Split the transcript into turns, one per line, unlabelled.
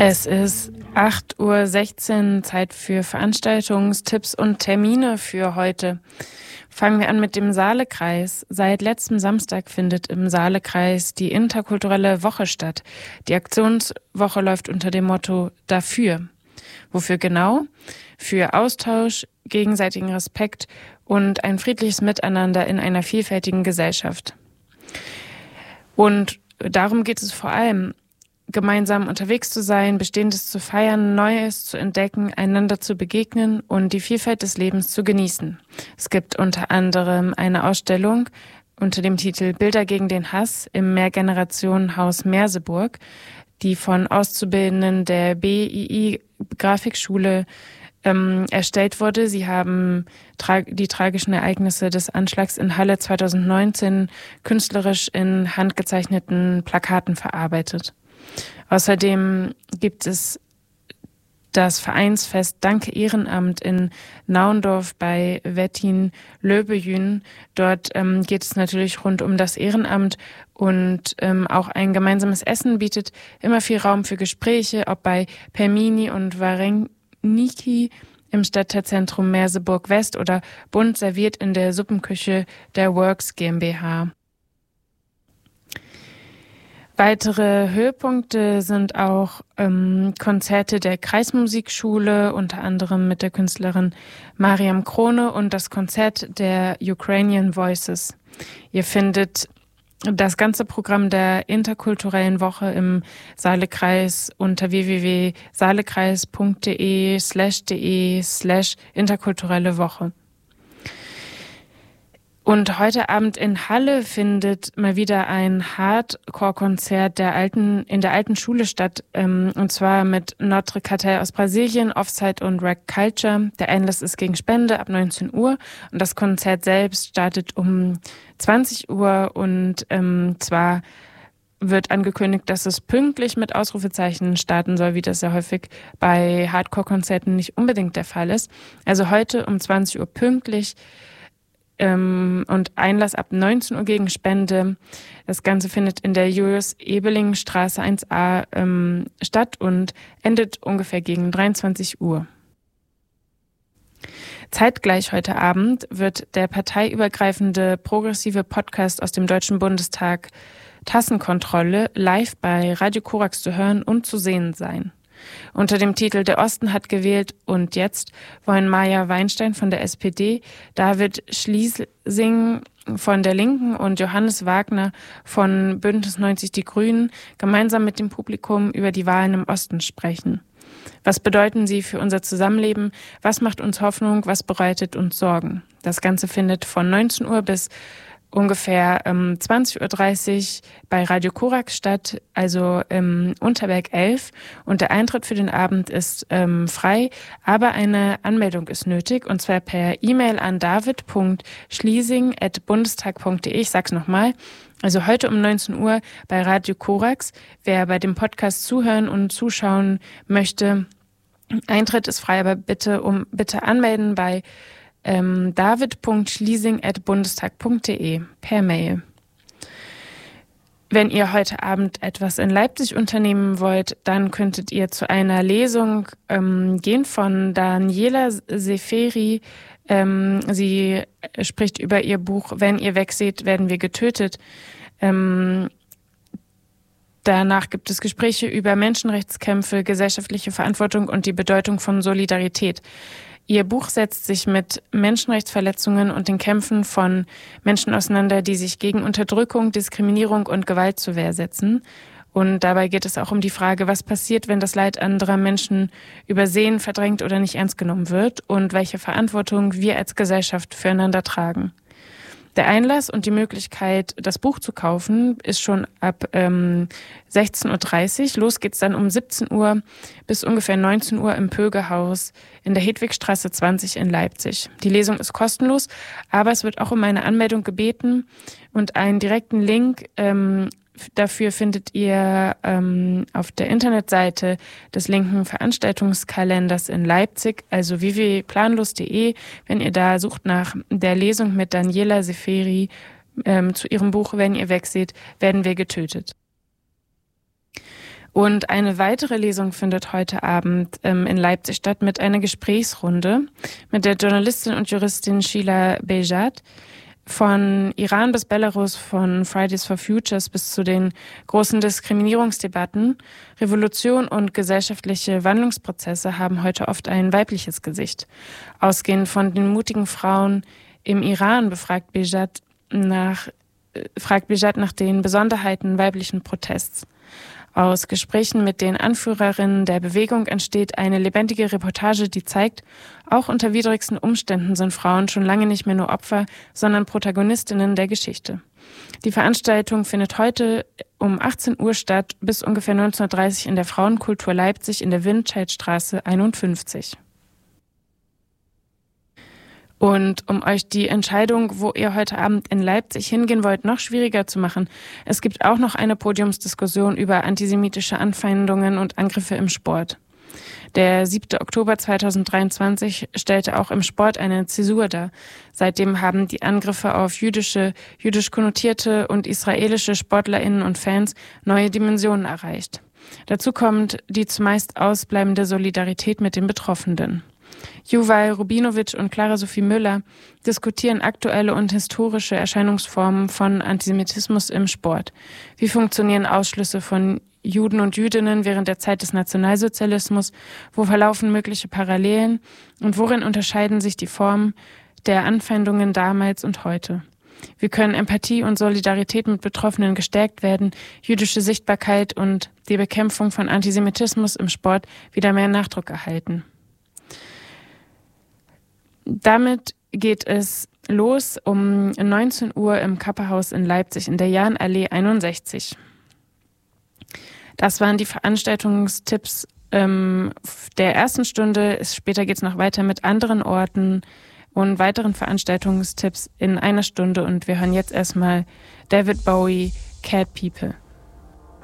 Es ist 8:16 Uhr, Zeit für Veranstaltungstipps und Termine für heute. Fangen wir an mit dem Saalekreis. Seit letztem Samstag findet im Saalekreis die interkulturelle Woche statt. Die Aktionswoche läuft unter dem Motto Dafür. Wofür genau? Für Austausch, gegenseitigen Respekt und ein friedliches Miteinander in einer vielfältigen Gesellschaft. Und darum geht es vor allem, gemeinsam unterwegs zu sein, Bestehendes zu feiern, Neues zu entdecken, einander zu begegnen und die Vielfalt des Lebens zu genießen. Es gibt unter anderem eine Ausstellung unter dem Titel Bilder gegen den Hass im Mehrgenerationenhaus Merseburg, die von Auszubildenden der BII Grafikschule erstellt wurde. Sie haben die tragischen Ereignisse des Anschlags in Halle 2019 künstlerisch in handgezeichneten Plakaten verarbeitet. Außerdem gibt es das Vereinsfest Danke Ehrenamt in Naundorf bei Wettin-Löbejün. Dort geht es natürlich rund um das Ehrenamt und auch ein gemeinsames Essen bietet immer viel Raum für Gespräche, ob bei Permini und Vareniki im Stadtteilzentrum Merseburg West oder bunt serviert in der Suppenküche der Works GmbH. Weitere Höhepunkte sind auch Konzerte der Kreismusikschule, unter anderem mit der Künstlerin Mariam Krone und das Konzert der Ukrainian Voices. Ihr findet das ganze Programm der interkulturellen Woche im Saalekreis unter www.saalekreis.de/de/interkulturelle Woche. Und heute Abend in Halle findet mal wieder ein Hardcore-Konzert in der alten Schule statt, und zwar mit Notre Cartel aus Brasilien, Offside und Rack Culture. Der Einlass ist gegen Spende ab 19 Uhr und das Konzert selbst startet um 20 Uhr und zwar wird angekündigt, dass es pünktlich mit Ausrufezeichen starten soll, wie das ja häufig bei Hardcore-Konzerten nicht unbedingt der Fall ist. Also heute um 20 Uhr pünktlich und Einlass ab 19 Uhr gegen Spende. Das Ganze findet in der Julius-Ebeling-Straße 1a statt und endet ungefähr gegen 23 Uhr. Zeitgleich heute Abend wird der parteiübergreifende progressive Podcast aus dem Deutschen Bundestag Tassenkontrolle live bei Radio Korax zu hören und zu sehen sein. Unter dem Titel Der Osten hat gewählt und jetzt wollen Maja Weinstein von der SPD, David Schließing von der Linken und Johannes Wagner von Bündnis 90 Die Grünen gemeinsam mit dem Publikum über die Wahlen im Osten sprechen. Was bedeuten sie für unser Zusammenleben? Was macht uns Hoffnung? Was bereitet uns Sorgen? Das Ganze findet von 19 Uhr bis ungefähr 20:30 Uhr bei Radio Korax statt, also im Unterberg 11. Und der Eintritt für den Abend ist frei, aber eine Anmeldung ist nötig, und zwar per E-Mail an david.schließing@bundestag.de. Ich sag's nochmal. Also heute um 19 Uhr bei Radio Korax. Wer bei dem Podcast zuhören und zuschauen möchte, Eintritt ist frei, aber bitte anmelden bei david.schließing@bundestag.de per Mail. Wenn ihr heute Abend etwas in Leipzig unternehmen wollt, dann könntet ihr zu einer Lesung gehen von Daniela Seferi. Sie spricht über ihr Buch Wenn ihr wegseht, werden wir getötet. Danach gibt es Gespräche über Menschenrechtskämpfe, gesellschaftliche Verantwortung und die Bedeutung von Solidarität. Ihr Buch setzt sich mit Menschenrechtsverletzungen und den Kämpfen von Menschen auseinander, die sich gegen Unterdrückung, Diskriminierung und Gewalt zur Wehr setzen. Und dabei geht es auch um die Frage, was passiert, wenn das Leid anderer Menschen übersehen, verdrängt oder nicht ernst genommen wird und welche Verantwortung wir als Gesellschaft füreinander tragen. Der Einlass und die Möglichkeit, das Buch zu kaufen, ist schon ab 16:30 Uhr. Los geht's dann um 17 Uhr bis ungefähr 19 Uhr im Pögehaus in der Hedwigstraße 20 in Leipzig. Die Lesung ist kostenlos, aber es wird auch um eine Anmeldung gebeten und einen direkten Link dafür findet ihr auf der Internetseite des linken Veranstaltungskalenders in Leipzig, also www.planlos.de. Wenn ihr da sucht nach der Lesung mit Daniela Seferi zu ihrem Buch Wenn ihr wegseht, werden wir getötet. Und eine weitere Lesung findet heute Abend in Leipzig statt mit einer Gesprächsrunde mit der Journalistin und Juristin Sheila Bejad. Von Iran bis Belarus, von Fridays for Futures bis zu den großen Diskriminierungsdebatten, Revolution und gesellschaftliche Wandlungsprozesse haben heute oft ein weibliches Gesicht. Ausgehend von den mutigen Frauen im Iran befragt Bejad nach den Besonderheiten weiblichen Protests. Aus Gesprächen mit den Anführerinnen der Bewegung entsteht eine lebendige Reportage, die zeigt, auch unter widrigsten Umständen sind Frauen schon lange nicht mehr nur Opfer, sondern Protagonistinnen der Geschichte. Die Veranstaltung findet heute um 18 Uhr statt, bis ungefähr 19:30 Uhr in der Frauenkultur Leipzig in der Windscheidstraße 51. Und um euch die Entscheidung, wo ihr heute Abend in Leipzig hingehen wollt, noch schwieriger zu machen, es gibt auch noch eine Podiumsdiskussion über antisemitische Anfeindungen und Angriffe im Sport. Der 7. Oktober 2023 stellte auch im Sport eine Zäsur dar. Seitdem haben die Angriffe auf jüdisch konnotierte und israelische SportlerInnen und Fans neue Dimensionen erreicht. Dazu kommt die zumeist ausbleibende Solidarität mit den Betroffenen. Yuval Rubinowitsch und Clara Sophie Müller diskutieren aktuelle und historische Erscheinungsformen von Antisemitismus im Sport. Wie funktionieren Ausschlüsse von Juden und Jüdinnen während der Zeit des Nationalsozialismus? Wo verlaufen mögliche Parallelen? Und worin unterscheiden sich die Formen der Anfeindungen damals und heute? Wie können Empathie und Solidarität mit Betroffenen gestärkt werden, jüdische Sichtbarkeit und die Bekämpfung von Antisemitismus im Sport wieder mehr Nachdruck erhalten? Damit geht es los um 19 Uhr im Kapperhaus in Leipzig in der Jahnallee 61. Das waren die Veranstaltungstipps der ersten Stunde. Später geht es noch weiter mit anderen Orten und weiteren Veranstaltungstipps in einer Stunde. Und wir hören jetzt erstmal David Bowie, Cat People.